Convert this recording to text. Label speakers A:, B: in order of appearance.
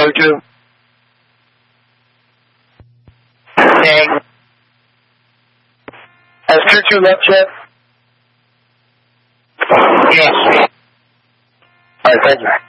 A: 2. Dang. Has 2-2 left yet? Yes. Alright, thank you.